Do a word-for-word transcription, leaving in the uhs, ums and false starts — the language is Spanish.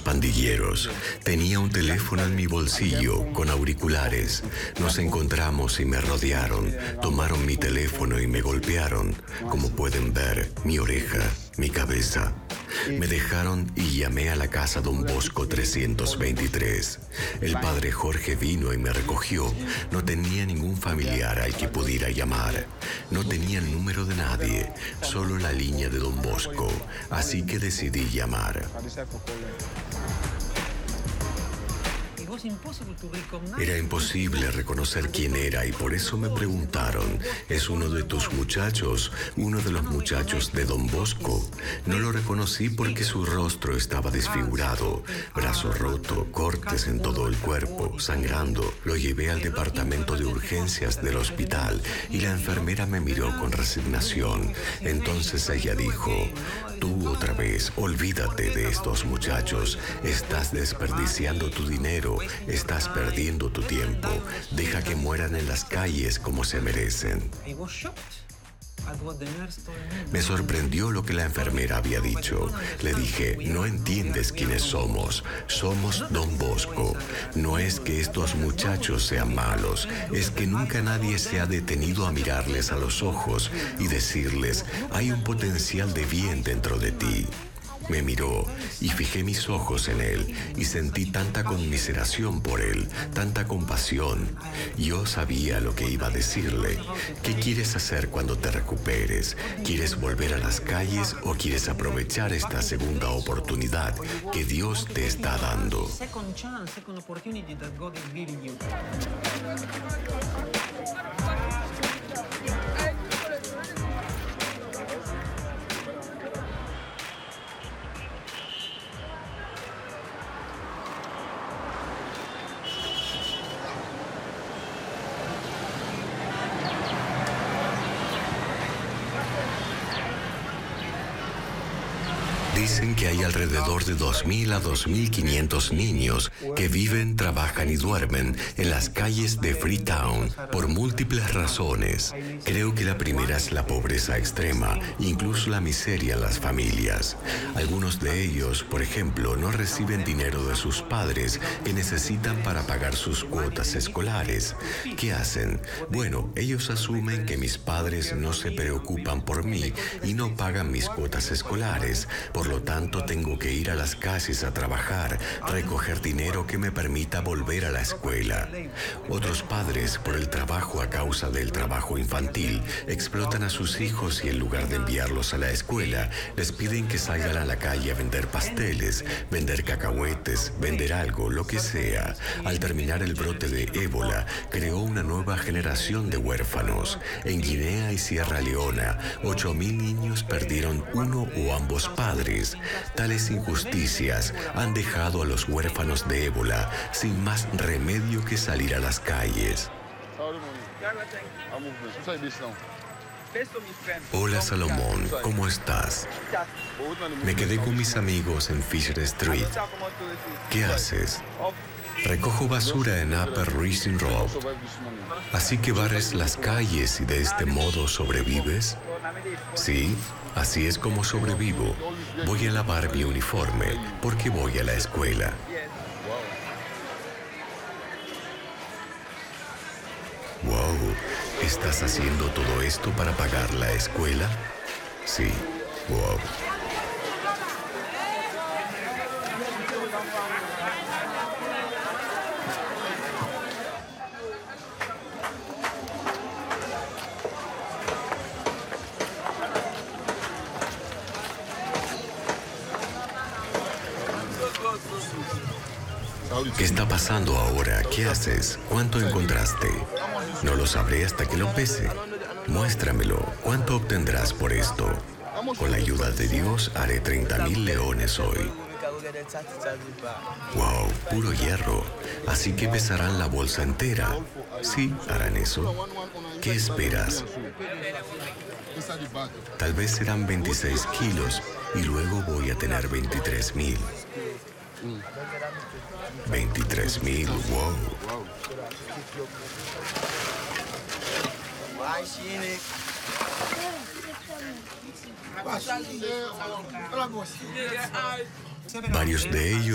pandilleros. Tenía un teléfono en mi bolsillo con auriculares. Nos encontramos y me rodearon. Tomaron mi teléfono y me golpearon. Como pueden ver, mi oreja, mi cabeza. Me dejaron y llamé a la casa Don Bosco trescientos veintitrés. El padre Jorge vino y me recogió. No tenía ningún familiar al que pudiera llamar. No tenía el número de nadie, solo la línea de Don Bosco. Así que decidí llamar. Era imposible reconocer quién era y por eso me preguntaron, ¿es uno de tus muchachos? ¿Uno de los muchachos de Don Bosco? No lo reconocí porque su rostro estaba desfigurado, brazo roto, cortes en todo el cuerpo, sangrando. Lo llevé al departamento de urgencias del hospital y la enfermera me miró con resignación. Entonces ella dijo, tú otra vez, olvídate de estos muchachos. Estás desperdiciando tu dinero. Estás perdiendo tu tiempo. Deja que mueran en las calles como se merecen. Me sorprendió lo que la enfermera había dicho. Le dije, no entiendes quiénes somos. Somos Don Bosco. No es que estos muchachos sean malos. Es que nunca nadie se ha detenido a mirarles a los ojos y decirles, hay un potencial de bien dentro de ti. Me miró y fijé mis ojos en él y sentí tanta conmiseración por él, tanta compasión. Yo sabía lo que iba a decirle. ¿Qué quieres hacer cuando te recuperes? ¿Quieres volver a las calles o quieres aprovechar esta segunda oportunidad que Dios te está dando? Dicen que hay alrededor de dos mil a dos mil quinientos niños que viven, trabajan y duermen en las calles de Freetown por múltiples razones. Creo que la primera es la pobreza extrema, incluso la miseria en las familias. Algunos de ellos, por ejemplo, no reciben dinero de sus padres que necesitan para pagar sus cuotas escolares. ¿Qué hacen? Bueno, ellos asumen que mis padres no se preocupan por mí y no pagan mis cuotas escolares. Por lo tanto, tengo que ir a las calles a trabajar, recoger dinero que me permita volver a la escuela. Otros padres, por el trabajo a causa del trabajo infantil, explotan a sus hijos y en lugar de enviarlos a la escuela, les piden que salgan a la calle a vender pasteles, vender cacahuetes, vender algo, lo que sea. Al terminar el brote de ébola, creó una nueva generación de huérfanos. En Guinea y Sierra Leona, ocho mil niños perdieron uno o ambos padres. Tales injusticias han dejado a los huérfanos de ébola sin más remedio que salir a las calles. Hola Salomón, ¿cómo estás? Me quedé con mis amigos en Fisher Street. ¿Qué haces? Recojo basura en Upper Rising Road. ¿Así que barres las calles y de este modo sobrevives? Sí, así es como sobrevivo. Voy a lavar mi uniforme porque voy a la escuela. Wow, ¿estás haciendo todo esto para pagar la escuela? Sí, wow. ¿Qué está pasando ahora? ¿Qué haces? ¿Cuánto encontraste? No lo sabré hasta que lo pese. Muéstramelo. ¿Cuánto obtendrás por esto? Con la ayuda de Dios haré treinta mil leones hoy. Wow, puro hierro. Así que pesarán la bolsa entera. Sí, harán eso. ¿Qué esperas? Tal vez serán veintiséis kilos y luego voy a tener veintitrés mil. veintitrés mil, wow. Varios de ellos